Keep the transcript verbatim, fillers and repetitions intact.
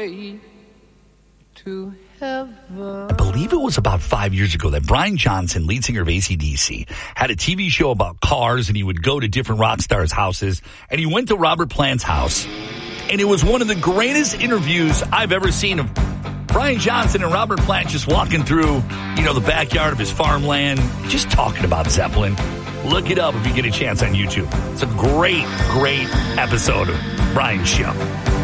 way to heaven. I believe it was about five years ago that Brian Johnson, lead singer of A C D C, had a T V show about cars, and he would go to different rock stars' houses, and he went to Robert Plant's house, and it was one of the greatest interviews I've ever seen of Brian Johnson and Robert Plant just walking through, you know, the backyard of his farmland, just talking about Zeppelin. Look it up if you get a chance on YouTube. It's a great, great episode of Brian's show.